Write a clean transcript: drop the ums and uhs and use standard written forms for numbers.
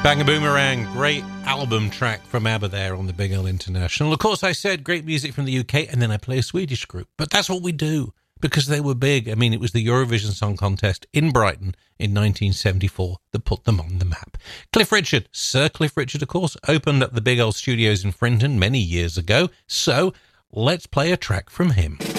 Bang a Boomerang, great album track from ABBA there on the Big L International. Of course, I said great music from the UK, and then I play a Swedish group. But that's what we do, because they were big. I mean, it was the Eurovision Song Contest in Brighton in 1974 that put them on the map. Cliff Richard, Sir Cliff Richard, of course, opened up the Big L Studios in Frinton many years ago. So let's play a track from him.